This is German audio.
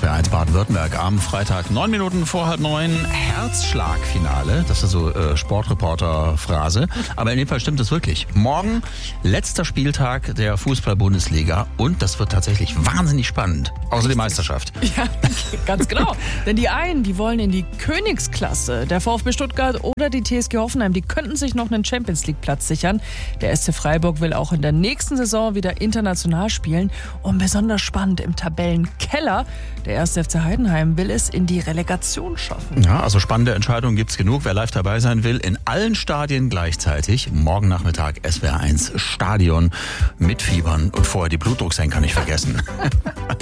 SWR1 Baden-Württemberg am Freitag, 9 Minuten vor 8:30, Herzschlagfinale. Das ist so Sportreporter-Phrase. Aber in dem Fall stimmt es wirklich. Morgen letzter Spieltag der Fußball-Bundesliga und das wird tatsächlich wahnsinnig spannend. Außer die Meisterschaft. Ja, ganz genau. Denn die einen, die wollen in die Königsklasse. Der VfB Stuttgart oder die TSG Hoffenheim, die könnten sich noch einen Champions-League-Platz sichern. Der SC Freiburg will auch in der nächsten Saison wieder international spielen. Und besonders spannend im Tabellenkeller, der 1. FC Heidenheim will es in die Relegation schaffen. Ja, also spannende Entscheidungen gibt's genug. Wer live dabei sein will, in allen Stadien gleichzeitig. Morgen Nachmittag SWR1 Stadion mit Fiebern und vorher die Blutdrucksenker nicht vergessen.